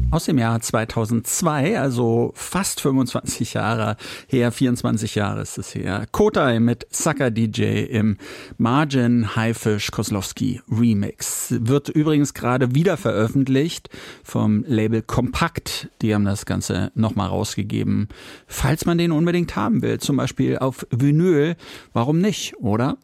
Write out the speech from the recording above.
Aus dem Jahr 2002, also fast 25 Jahre her, 24 Jahre ist es her. Kotai mit Sucker DJ im Margin Haifisch Kozlowski Remix. Wird übrigens gerade wieder veröffentlicht vom Label Kompakt. Die haben das Ganze nochmal rausgegeben. Falls man den unbedingt haben will, zum Beispiel auf Vinyl, warum nicht, oder?